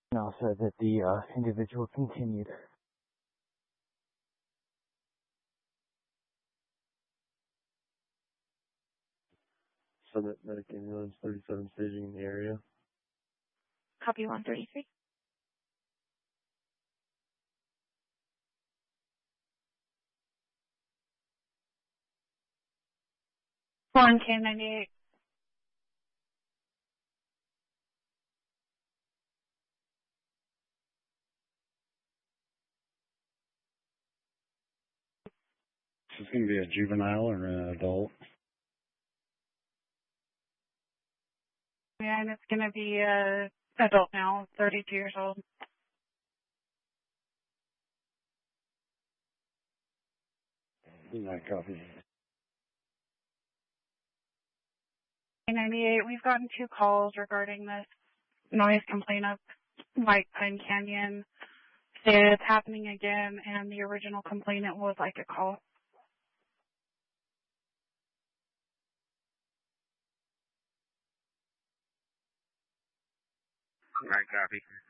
Now said that the individual continued. Summit Medic Ambulance 37 staging in the area. Copy 133. One K98. Is this going to be a juvenile or an adult? And it's going to be a adult now, 32 years old. Yeah, copy. K98, we've gotten 2 calls regarding this noise complaint of White Pine Canyon. It's happening again, and the original complainant was like a call. Right, copy.